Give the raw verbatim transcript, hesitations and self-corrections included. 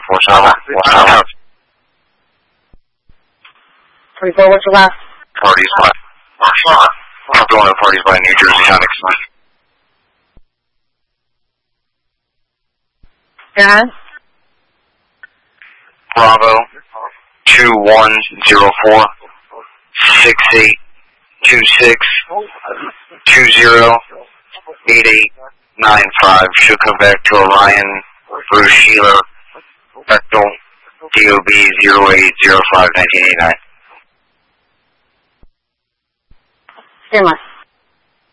What's up? What's up? twenty-four, what's your last? Parties by... I'm going to parties by New Jersey Onyx. Yeah. Bravo, two one zero four, six eight two six, two zero, eight eight nine five. Should come back to Orion, Bruce Sheila, Bechtel, D O B zero eight zero five nineteen eighty-nine. Stand by.